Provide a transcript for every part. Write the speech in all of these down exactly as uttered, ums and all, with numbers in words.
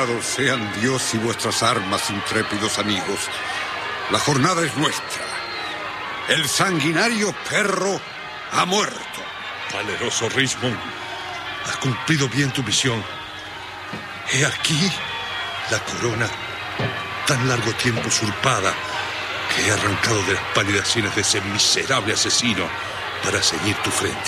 Alabados sean Dios y vuestras armas, intrépidos amigos. La jornada es nuestra. El sanguinario perro ha muerto. Valeroso Richmond, has cumplido bien tu misión. He aquí la corona, tan largo tiempo usurpada, que he arrancado de las pálidas sienes de ese miserable asesino para ceñir tu frente.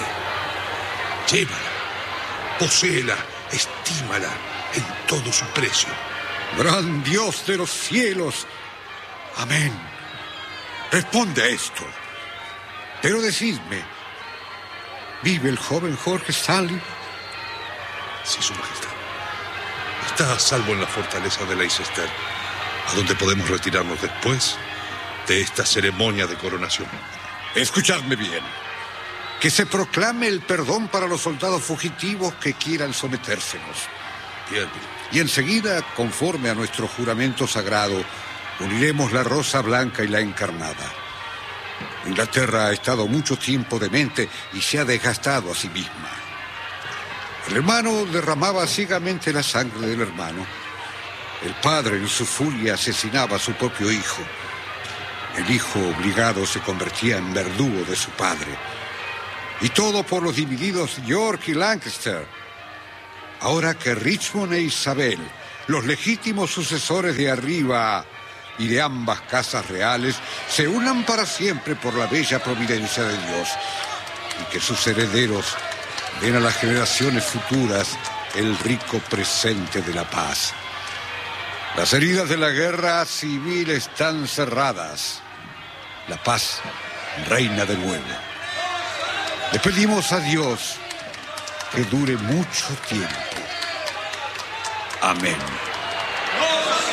Llévala, poséela, estímala en todo su precio. Gran Dios de los cielos, amén. Responde a esto. Pero decidme, ¿vive el joven Jorge Stanley? Sí, su majestad. Está a salvo en la fortaleza de Leicester, a donde podemos retirarnos después de esta ceremonia de coronación. Escuchadme bien. Que se proclame el perdón para los soldados fugitivos que quieran sometérsenos. Bien. Y enseguida, conforme a nuestro juramento sagrado, uniremos la rosa blanca y la encarnada. Inglaterra ha estado mucho tiempo demente y se ha desgastado a sí misma. El hermano derramaba ciegamente la sangre del hermano. El padre, en su furia, asesinaba a su propio hijo. El hijo obligado se convertía en verdugo de su padre. Y todo por los divididos York y Lancaster. Ahora que Richmond e Isabel, los legítimos sucesores de arriba y de ambas casas reales, se unan para siempre por la bella providencia de Dios, y que sus herederos den a las generaciones futuras el rico presente de la paz. Las heridas de la guerra civil están cerradas. La paz reina de nuevo. Le pedimos a Dios que dure mucho tiempo. Amén.